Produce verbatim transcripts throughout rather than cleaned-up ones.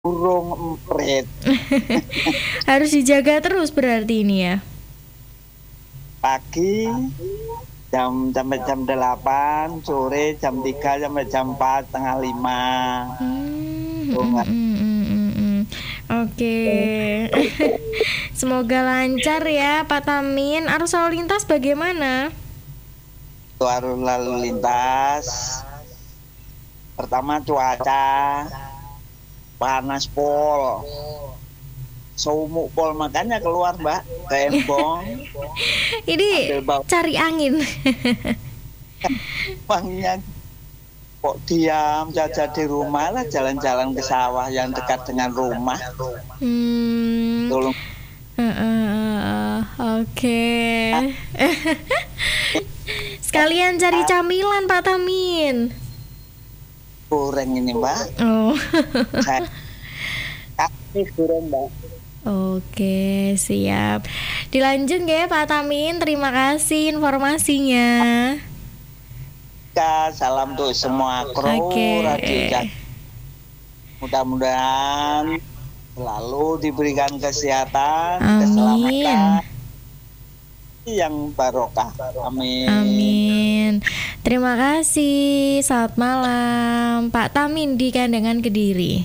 Burung emprit. Harus dijaga terus berarti ini ya? Pagi jam sampai jam delapan, sore jam tiga sampai jam empat setengah lima. Hmm, mm, mm, mm, mm, mm. Oke. Semoga lancar ya Pak Tamin. Arus lalu lintas bagaimana? Arus lalu lintas. Pertama cuaca panas pol. Sumuk pol, makanya keluar Mbak ke Embong. Ini cari angin. Bangnya kok diam saja di rumah lah, jalan-jalan ke sawah yang dekat dengan rumah. Hmm. Tolong. Uh, uh, uh, Oke. Okay. Sekalian cari camilan Pak Tamin. Goreng ini Mbak. Oh. Saya kasih goreng Mbak. Oke, siap. Dilanjut nggak ya Pak Tamin? Terima kasih informasinya. Salam untuk semua kru okay. Radio. Mudah-mudahan selalu diberikan kesehatan, Amin. Keselamatan yang barokah. Amin. Amin. Terima kasih. Selamat malam Pak Tamin di Kandangan Kediri.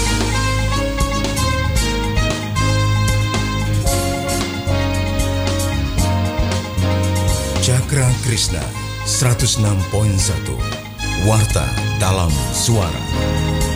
Cakra Krishna seratus enam koma satu Warta dalam Suara.